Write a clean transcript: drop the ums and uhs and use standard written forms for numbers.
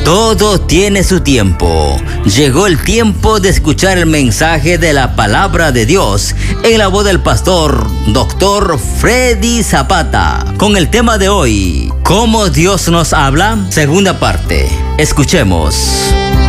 Todo tiene su tiempo. Llegó el tiempo de escuchar el mensaje de la palabra de Dios en la voz del pastor Dr. Freddy Zapata, con el tema de hoy: ¿cómo Dios nos habla? Segunda parte. Escuchemos.